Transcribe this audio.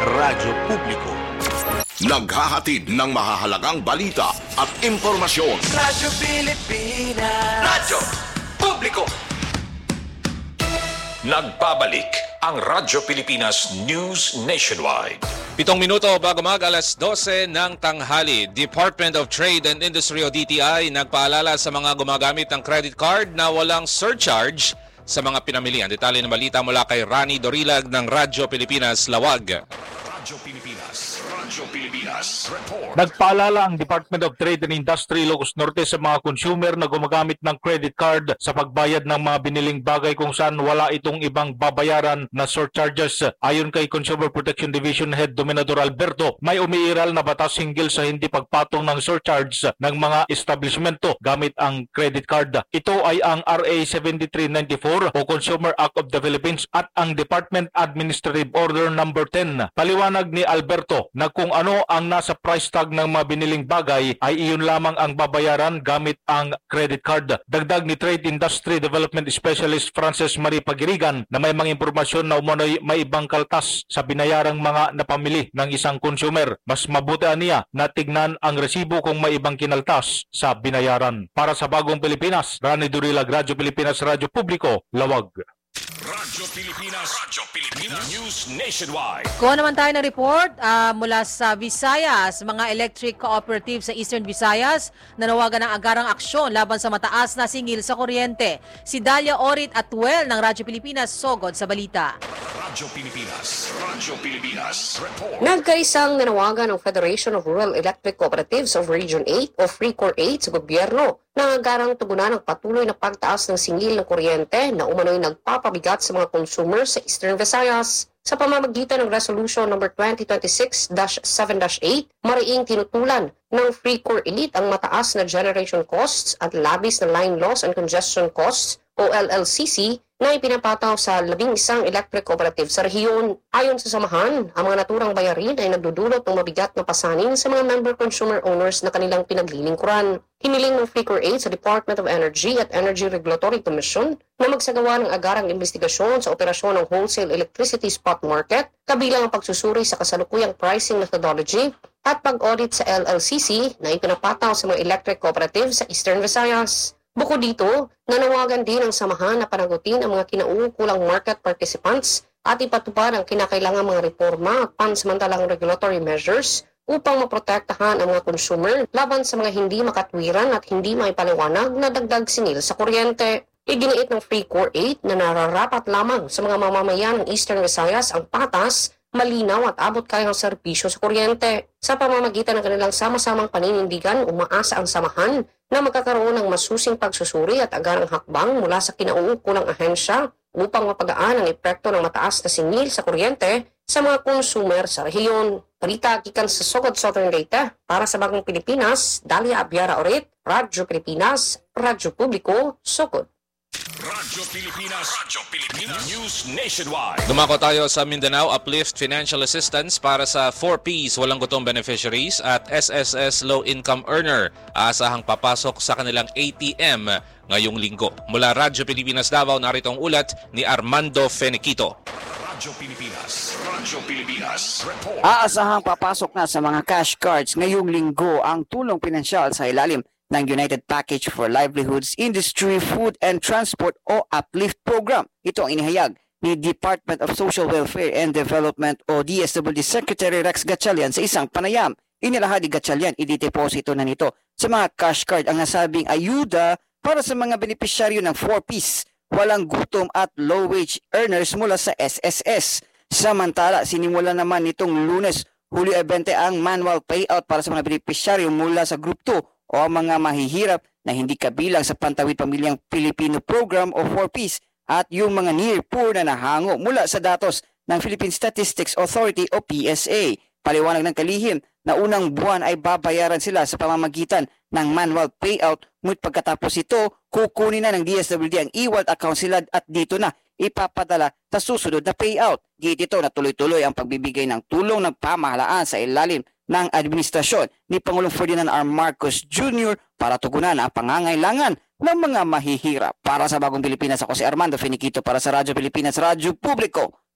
Radyo Publiko. Naghahatid ng mahahalagang balita at impormasyon. Radyo Pilipinas. Radyo Publiko. Nagbabalik ang Radyo Pilipinas News Nationwide. 7 minuto bago alas 12 ng tanghali, Department of Trade and Industry o DTI nagpaalala sa mga gumagamit ng credit card na walang surcharge sa mga pinamilihan. Detalye ng balita mula kay Rani Dorilag ng Radyo Pilipinas Lawag. Radyo Pilipinas Report. Nagpaalala ang Department of Trade and Industry Ilocos Norte sa mga consumer na gumagamit ng credit card sa pagbayad ng mga biniling bagay kung saan wala itong ibang babayaran na surcharges. Ayon kay Consumer Protection Division Head Dominador Alberto, may umiiral na batas hinggil sa hindi pagpatong ng surcharge ng mga establishmento gamit ang credit card. Ito ay ang RA 7394 o Consumer Act of the Philippines at ang Department Administrative Order No. 10. Paliwanag ni Alberto na kung ano ang nasa price tag ng mga biniling bagay ay iyon lamang ang babayaran gamit ang credit card. Dagdag ni Trade Industry Development Specialist Frances Marie Pagirigan na may mga impormasyon na umano'y may ibang kaltas sa binayarang mga napamili ng isang consumer. Mas mabuti niya na tignan ang resibo kung may ibang kinaltas sa binayaran. Para sa Bagong Pilipinas, Rani Dorilag, Radyo Pilipinas, Radyo Publiko, Lawag. Radyo Pilipinas News Nationwide. Kuha naman tayo ng report mula sa Visayas. Mga electric cooperative sa Eastern Visayas nanawagan ng agarang aksyon laban sa mataas na singil sa kuryente. Si Dalia Orit Atuel ng Radyo Pilipinas sogod sa balita. Radyo Pilipinas Report. Nagkaisang nanawagan ng Federation of Rural Electric Cooperatives of Region 8 o FREECOR 8 sa gobyerno na agarang tugunan ang patuloy na pagtaas ng singil ng kuryente na umano'y nagpapabigat sa mga consumers sa Eastern Visayas. Sa pamamagitan ng Resolution No. 2026-7-8, mariing tinutulan ng FREECOR Elite ang mataas na generation costs at labis na line loss and congestion costs o LLCC na ipinapataw sa 11 electric cooperative sa rehiyon. Ayon sa samahan, ang mga naturang bayarin ay nagdudulot ng mabigat na pasanin sa mga member consumer owners na kanilang pinaglilingkuran. Hiniling ng FREECOR 8 sa Department of Energy at Energy Regulatory Commission na magsagawa ng agarang investigasyon sa operasyon ng wholesale electricity spot market, kabilang ang pagsusuri sa kasalukuyang pricing methodology at pag-audit sa LLCC na ipinapataw sa mga electric cooperative sa Eastern Visayas. Bukod dito, nanawagan din ang samahan na panagutin ang mga kinauukulang market participants at ipatupad ang kinakailangang mga reforma at pansamantalang regulatory measures upang maprotektahan ang mga consumer laban sa mga hindi makatwiran at hindi maipaliwanag na dagdag singil sa kuryente. Iginiit ng FREECOR 8 na nararapat lamang sa mga mamamayan ng Eastern Visayas ang patas, malinaw at abot kayang serbisyo sa kuryente. Sa pamamagitan ng kanilang sama-samang paninindigan, umaasa ang samahan na magkakaroon ng masusing pagsusuri at agarang hakbang mula sa kinauukulang ahensya upang mapagaan ang epekto ng mataas na singil sa kuryente sa mga consumer sa rehiyon. Balita gikan sa Sogod Southern Leyte para sa Bagong Pilipinas, Dalia Abiara Orit, Radyo Pilipinas, Radyo Publiko, Sogod. Radyo Pilipinas News Nationwide. Dumako tayo sa Mindanao. Uplift Financial Assistance para sa 4Ps walang gutom beneficiaries at SSS low income earner. Aasahang papasok sa kanilang ATM ngayong linggo. Mula Radyo Pilipinas Davao, narito ang ulat ni Armando Feniquito. Radyo Pilipinas Report. Aasahang papasok na sa mga cash cards ngayong linggo ang tulong pinansyal sa ilalim ng United Package for Livelihoods Industry, Food and Transport o UPLIFT program. Ito ang inihayag ni Department of Social Welfare and Development o DSWD Secretary Rex Gatchalian sa isang panayam. Inilahad ni Gatchalian, idideposito na nito sa mga cash card ang nasabing ayuda para sa mga benepisyaryo ng 4Ps, walang gutom at low-wage earners mula sa SSS. Samantala, sinimula naman nitong Lunes, Hulyo 20 ang manual payout para sa mga benepisyaryo mula sa Group 2 o mga mahihirap na hindi kabilang sa Pantawid Pamilyang Pilipino Program o 4Ps at yung mga near poor na nahango mula sa datos ng Philippine Statistics Authority o PSA. Paliwanag ng kalihim na unang buwan ay babayaran sila sa pamamagitan ng manual payout, ngunit pagkatapos ito, kukunin na ng DSWD ang e-wallet account sila at dito na ipapadala sa susunod na payout. Dito na tuloy-tuloy ang pagbibigay ng tulong ng pamahalaan sa ilalim ng administrasyon ni Pangulong Ferdinand R. Marcos Jr. para tugunan ang pangangailangan ng mga mahihirap. Para sa Bagong Pilipinas, ako si Armando Feniquito para sa Radyo Pilipinas, Radyo Publiko,